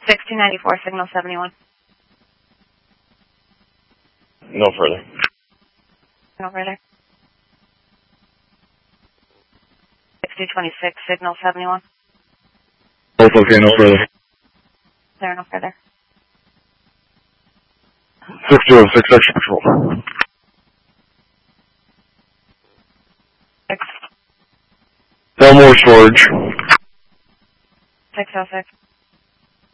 6294, signal 71. No further. No further. 6226, signal 71. Both okay, no further. There, no further. 6206, extra patrol. 6. Elmore storage. 606.